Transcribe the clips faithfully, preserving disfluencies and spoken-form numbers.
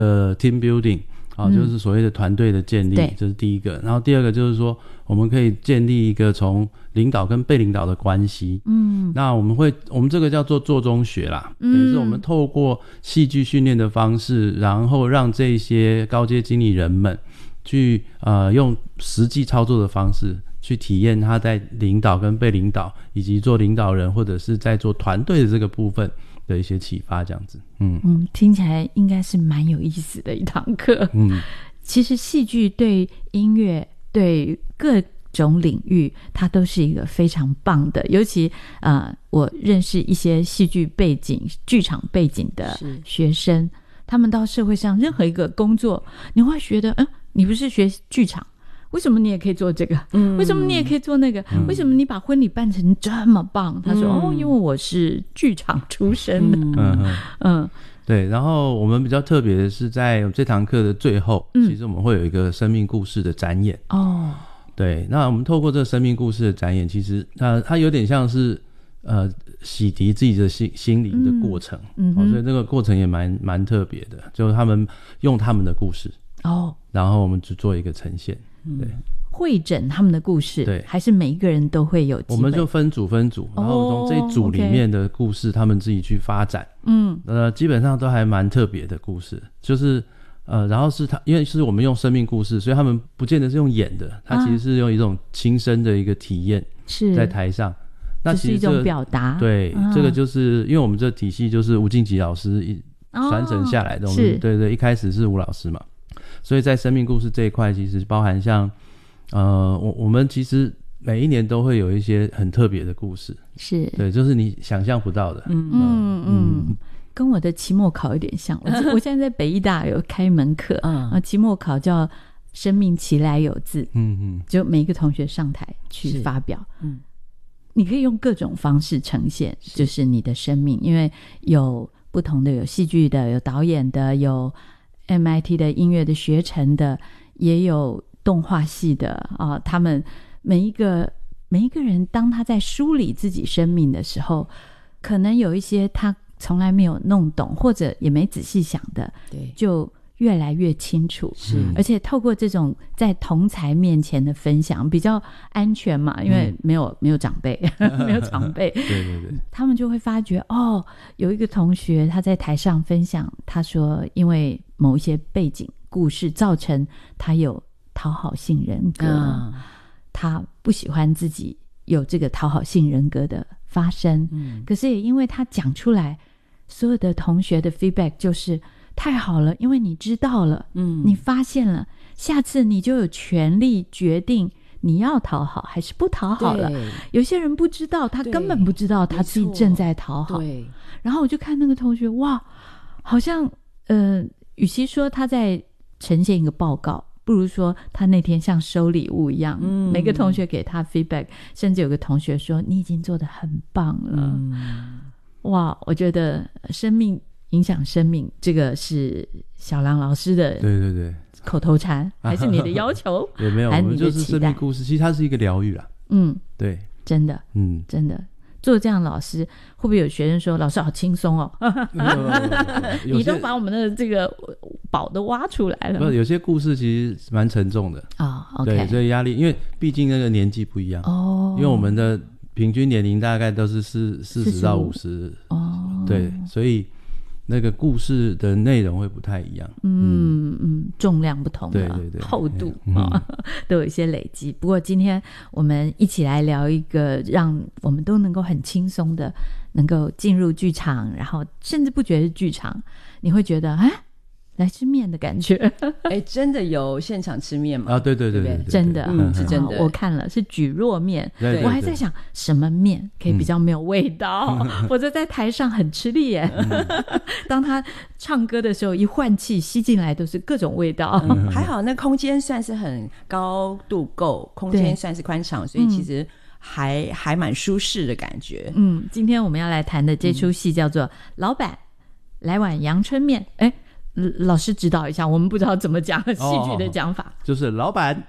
呃 team building，啊、嗯，就是所谓的团队的建立，这是第一个。然后第二个就是说，我们可以建立一个从领导跟被领导的关系。嗯，那我们会，我们这个叫做做中学啦，嗯、等于是我们透过戏剧训练的方式，然后让这些高阶经理人们去呃用实际操作的方式去体验他在领导跟被领导，以及做领导人或者是在做团队的这个部分的一些启发，这样子。嗯嗯，听起来应该是蛮有意思的一堂课。嗯，其实戏剧对音乐对各种领域它都是一个非常棒的，尤其呃，我认识一些戏剧背景剧场背景的学生，他们到社会上任何一个工作，你会觉得嗯，你不是学剧场，为什么你也可以做这个、嗯、为什么你也可以做那个、嗯、为什么你把婚礼办成这么棒？他说、嗯、哦，因为我是剧场出身的。嗯嗯，对。然后我们比较特别的是在这堂课的最后、嗯、其实我们会有一个生命故事的展演。哦，对。那我们透过这个生命故事的展演，其实呃它有点像是呃洗涤自己的心心灵的过程。嗯、哦、所以这个过程也蛮蛮特别的，就是他们用他们的故事哦，然后我们只做一个呈现。对， 会诊他们的故事，对，还是每一个人都会有机会？ 我们就分组分组，然后从这一组里面的故事，他们自己去发展。嗯，呃，基本上都还蛮特别的故事，就是呃，然后是他，因为是我们用生命故事，所以他们不见得是用演的，他其实是用一种亲身的一个体验，是在台上。那其实、这个、 是一种表达。 对、啊，这个就是因为我们这体系就是吴敬吉老师一传承下来的，哦、我们对对，一开始是吴老师嘛。所以在生命故事这一块，其实包含像，呃，我我们其实每一年都会有一些很特别的故事，是对，就是你想象不到的。嗯嗯嗯，跟我的期末考有点像。我我现在在北艺大有开一门课，啊，期末考叫“生命其来有自”，嗯嗯，就每一个同学上台去发表，嗯，你可以用各种方式呈现，就是你的生命，因为有不同的，有戏剧的，有导演的，有M I T 的音乐的学程的，也有动画系的啊。他们每一个每一个人，当他在梳理自己生命的时候，可能有一些他从来没有弄懂，或者也没仔细想的，对，就越来越清楚。是，而且透过这种在同侪面前的分享，比较安全嘛，因为没有、嗯、没有长辈，没有长辈，对对对，他们就会发觉哦，有一个同学他在台上分享，他说因为某一些背景故事造成他有讨好性人格、嗯、他不喜欢自己有这个讨好性人格的发生、嗯、可是也因为他讲出来，所有的同学的 feedback 就是太好了，因为你知道了，嗯，你发现了，下次你就有权利决定你要讨好还是不讨好了。有些人不知道，他根本不知道他自己正在讨好。对，然后我就看那个同学，哇，好像呃与其说他在呈现一个报告，不如说他那天像收礼物一样、嗯、每个同学给他 feedback， 甚至有个同学说你已经做得很棒了、嗯、哇，我觉得生命影响生命，这个是小郎老师的对对对口头禅，还是你的要求？也没有，我们就是生命故事，其实它是一个疗愈啦。嗯，对，真的，嗯，真的做这样的老师，会不会有学生说老师好轻松哦？你都把我们的这个宝都挖出来了。不，有些故事其实蛮沉重的啊、哦 okay ，对，所以压力，因为毕竟那个年纪不一样哦，因为我们的平均年龄大概都是四四十到五十哦，对，所以那个故事的内容会不太一样，嗯嗯，重量不同了，对对对，厚度、嗯哦、都有一些累积。不过今天我们一起来聊一个让我们都能够很轻松的能够进入剧场，然后甚至不觉得是剧场，你会觉得哎来吃面的感觉。 哎，真的有现场吃面吗？ 啊，对对 对, 对, 对, 对, 对， 真的， 嗯，是真的。 我看了是蒟蒻面，对对对，我还在想什么面可以比较没有味道，嗯、否则在台上很吃力耶。嗯、当他唱歌的时候，一换气吸进来都是各种味道。 嗯、还好那空间算是很高度够，空间算是宽敞，所以其实还、嗯、还蛮舒适的感觉。 嗯，今天我们要来谈的这出戏叫做《老板来碗阳春面》。哎。老师指导一下，我们不知道怎么讲戏剧的讲法、哦、 就是老板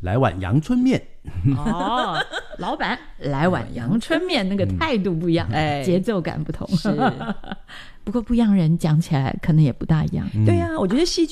来碗阳春面。 哦，老板来碗阳春面，那个态度不一样，哎、嗯，节奏感不同。 是， 不过不一样人讲起来可能也不大一样。 对啊，我觉得戏剧